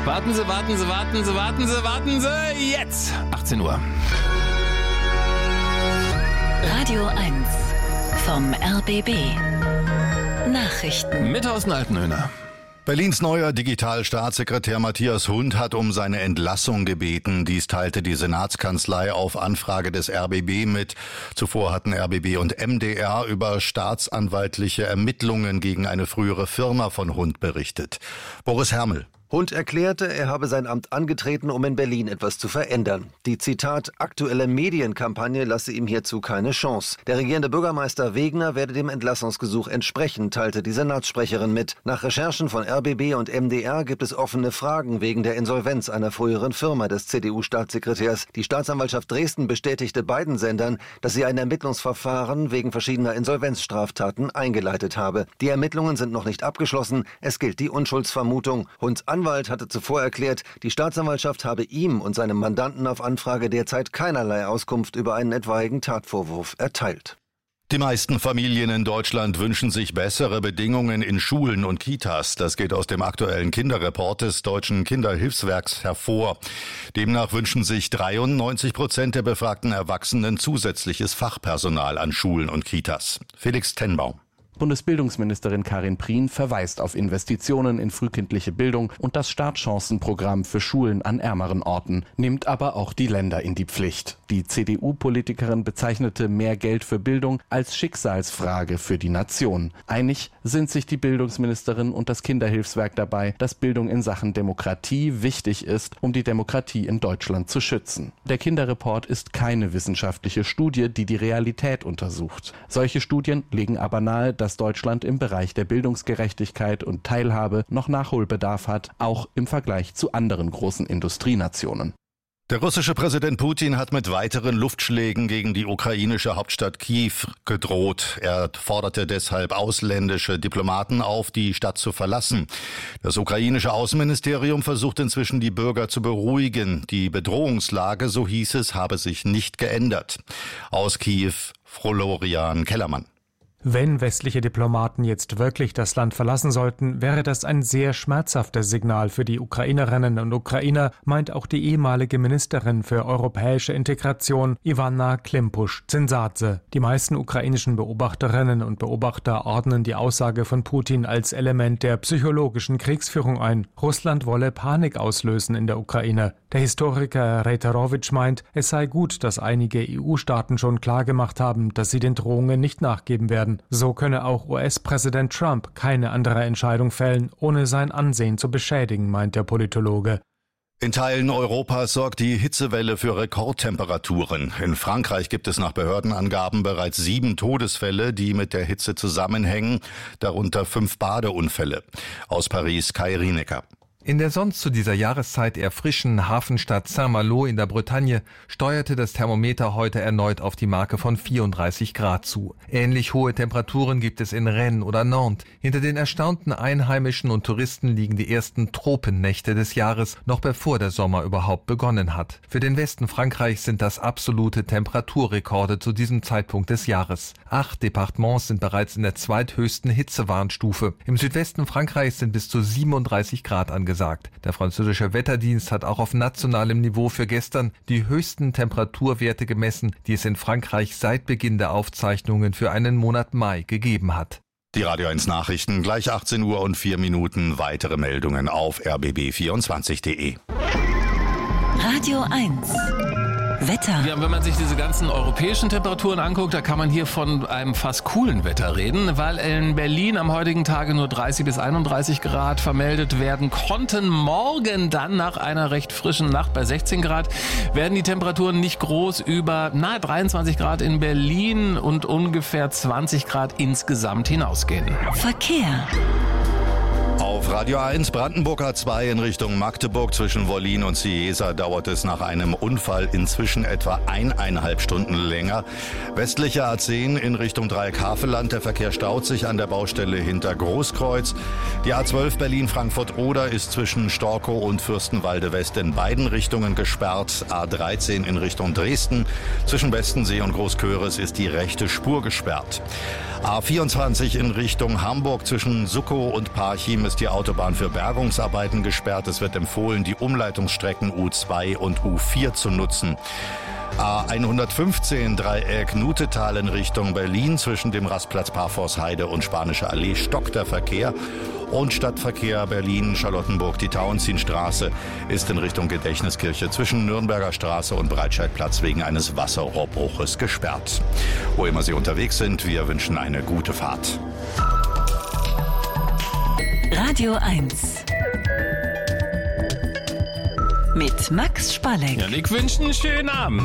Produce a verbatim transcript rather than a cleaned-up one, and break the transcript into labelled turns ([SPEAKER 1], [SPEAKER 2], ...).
[SPEAKER 1] Warten Sie, warten Sie, warten Sie, warten Sie, warten Sie. Jetzt achtzehn Uhr.
[SPEAKER 2] Radio eins vom R B B. Nachrichten.
[SPEAKER 1] Mit Thorsten Altenhöhner.
[SPEAKER 3] Berlins neuer Digitalstaatssekretär Matthias Hund hat um seine Entlassung gebeten. Dies teilte die Senatskanzlei auf Anfrage des R B B mit. Zuvor hatten R B B und M D R über staatsanwaltliche Ermittlungen gegen eine frühere Firma von Hund berichtet. Boris Hermel.
[SPEAKER 4] Hund erklärte, er habe sein Amt angetreten, um in Berlin etwas zu verändern. Die, Zitat, aktuelle Medienkampagne lasse ihm hierzu keine Chance. Der regierende Bürgermeister Wegner werde dem Entlassungsgesuch entsprechen, teilte die Senatssprecherin mit. Nach Recherchen von R B B und M D R gibt es offene Fragen wegen der Insolvenz einer früheren Firma des C D U-Staatssekretärs. Die Staatsanwaltschaft Dresden bestätigte beiden Sendern, dass sie ein Ermittlungsverfahren wegen verschiedener Insolvenzstraftaten eingeleitet habe. Die Ermittlungen sind noch nicht abgeschlossen. Es gilt die Unschuldsvermutung. Hunds Anwalt hatte zuvor erklärt, die Staatsanwaltschaft habe ihm und seinem Mandanten auf Anfrage derzeit keinerlei Auskunft über einen etwaigen Tatvorwurf erteilt.
[SPEAKER 3] Die meisten Familien in Deutschland wünschen sich bessere Bedingungen in Schulen und Kitas. Das geht aus dem aktuellen Kinderreport des Deutschen Kinderhilfswerks hervor. Demnach wünschen sich dreiundneunzig Prozent der befragten Erwachsenen zusätzliches Fachpersonal an Schulen und Kitas. Felix Tenbaum.
[SPEAKER 5] Bundesbildungsministerin Karin Prien verweist auf Investitionen in frühkindliche Bildung und das Startchancenprogramm für Schulen an ärmeren Orten, nimmt aber auch die Länder in die Pflicht. Die C D U-Politikerin bezeichnete mehr Geld für Bildung als Schicksalsfrage für die Nation. Einig sind sich die Bildungsministerin und das Kinderhilfswerk dabei, dass Bildung in Sachen Demokratie wichtig ist, um die Demokratie in Deutschland zu schützen. Der Kinderreport ist keine wissenschaftliche Studie, die die Realität untersucht. Solche Studien legen aber nahe, dass Deutschland im Bereich der Bildungsgerechtigkeit und Teilhabe noch Nachholbedarf hat, auch im Vergleich zu anderen großen Industrienationen.
[SPEAKER 3] Der russische Präsident Putin hat mit weiteren Luftschlägen gegen die ukrainische Hauptstadt Kiew gedroht. Er forderte deshalb ausländische Diplomaten auf, die Stadt zu verlassen. Das ukrainische Außenministerium versucht inzwischen, die Bürger zu beruhigen. Die Bedrohungslage, so hieß es, habe sich nicht geändert. Aus Kiew, Florian Kellermann.
[SPEAKER 6] Wenn westliche Diplomaten jetzt wirklich das Land verlassen sollten, wäre das ein sehr schmerzhaftes Signal für die Ukrainerinnen und Ukrainer, meint auch die ehemalige Ministerin für europäische Integration Ivana Klimpusch-Zinsadze. Die meisten ukrainischen Beobachterinnen und Beobachter ordnen die Aussage von Putin als Element der psychologischen Kriegsführung ein. Russland wolle Panik auslösen in der Ukraine. Der Historiker Reiterowitsch meint, es sei gut, dass einige E U-Staaten schon klargemacht haben, dass sie den Drohungen nicht nachgeben werden. So könne auch U S-Präsident Trump keine andere Entscheidung fällen, ohne sein Ansehen zu beschädigen, meint der Politologe.
[SPEAKER 3] In Teilen Europas sorgt die Hitzewelle für Rekordtemperaturen. In Frankreich gibt es nach Behördenangaben bereits sieben Todesfälle, die mit der Hitze zusammenhängen, darunter fünf Badeunfälle. Aus Paris Kai Rienecker.
[SPEAKER 7] In der sonst zu dieser Jahreszeit eher frischen Hafenstadt Saint-Malo in der Bretagne steuerte das Thermometer heute erneut auf die Marke von vierunddreißig Grad zu. Ähnlich hohe Temperaturen gibt es in Rennes oder Nantes. Hinter den erstaunten Einheimischen und Touristen liegen die ersten Tropennächte des Jahres, noch bevor der Sommer überhaupt begonnen hat. Für den Westen Frankreichs sind das absolute Temperaturrekorde zu diesem Zeitpunkt des Jahres. Acht Departements sind bereits in der zweithöchsten Hitzewarnstufe. Im Südwesten Frankreichs sind bis zu siebenunddreißig Grad angesagt. Gesagt. Der französische Wetterdienst hat auch auf nationalem Niveau für gestern die höchsten Temperaturwerte gemessen, die es in Frankreich seit Beginn der Aufzeichnungen für einen Monat Mai gegeben hat.
[SPEAKER 3] Die Radio eins Nachrichten, gleich achtzehn Uhr und vier Minuten. Weitere Meldungen auf r b b vierundzwanzig punkt de.
[SPEAKER 2] Radio eins. Wetter.
[SPEAKER 1] Ja, wenn man sich diese ganzen europäischen Temperaturen anguckt, da kann man hier von einem fast coolen Wetter reden, weil in Berlin am heutigen Tage nur dreißig bis einunddreißig Grad vermeldet werden konnten. Morgen dann nach einer recht frischen Nacht bei sechzehn Grad werden die Temperaturen nicht groß über nahe dreiundzwanzig Grad in Berlin und ungefähr zwanzig Grad insgesamt hinausgehen.
[SPEAKER 2] Verkehr.
[SPEAKER 3] Auf Radio eins Brandenburg A zwei in Richtung Magdeburg zwischen Wollin und Cieza dauert es nach einem Unfall inzwischen etwa eineinhalb Stunden länger. Westlicher A zehn in Richtung Dreieck-Havelland. Der Verkehr staut sich an der Baustelle hinter Großkreuz. Die A zwölf Berlin-Frankfurt-Oder ist zwischen Storkow und Fürstenwalde West in beiden Richtungen gesperrt. A dreizehn in Richtung Dresden. Zwischen Westensee und Großköris ist die rechte Spur gesperrt. A vierundzwanzig in Richtung Hamburg zwischen Suckow und Parchim ist die Autobahn für Bergungsarbeiten gesperrt. Es wird empfohlen, die Umleitungsstrecken U zwei und U vier zu nutzen. A hundertfünfzehn Dreieck Nutetal in Richtung Berlin zwischen dem Rastplatz Parforce-Heide und Spanische Allee stockt der Verkehr. Und Stadtverkehr Berlin-Charlottenburg, die Tauentzienstraße ist in Richtung Gedächtniskirche zwischen Nürnberger Straße und Breitscheidplatz wegen eines Wasserrohrbruches gesperrt. Wo immer Sie unterwegs sind, wir wünschen eine gute Fahrt.
[SPEAKER 2] Radio eins mit Max Spalleck.
[SPEAKER 1] Ja, ich wünsche einen schönen Abend.